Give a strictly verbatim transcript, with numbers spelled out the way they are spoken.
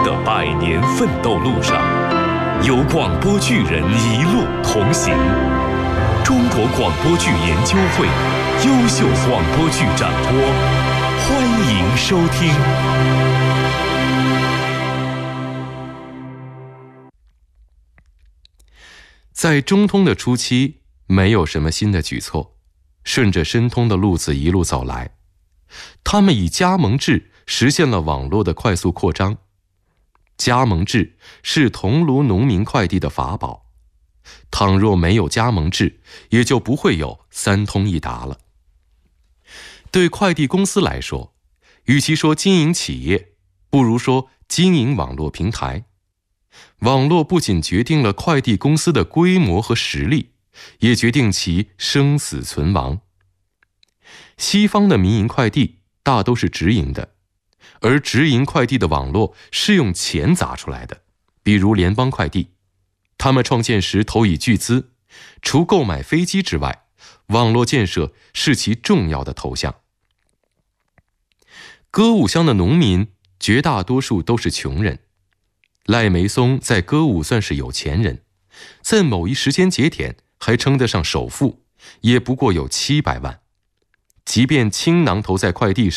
的百年奋斗路上，有广播剧人一路同行。中国广播剧研究会优秀广播剧展播，欢迎收听。在中通的初期，没有什么新的举措，顺着申通的路子一路走来，他们以加盟制实现了网络的快速扩张。加盟制是桐庐农民快递的法宝，倘若没有加盟制，也就不会有三通一达了。对快递公司来说，与其说经营企业，不如说经营网络平台。网络不仅决定了快递公司的规模和实力，也决定其生死存亡。西方的民营快递大都是直营的，而直营快递的网络是用钱砸出来的，比如联邦快递，他们创建时投以巨资，除购买飞机之外，网络建设是其重要的头项。歌舞乡的农民绝大多数都是穷人，赖梅松在歌舞算是有钱人，在某一时间节点还称得上首富，也不过有七百万。即便倾囊投在快递上，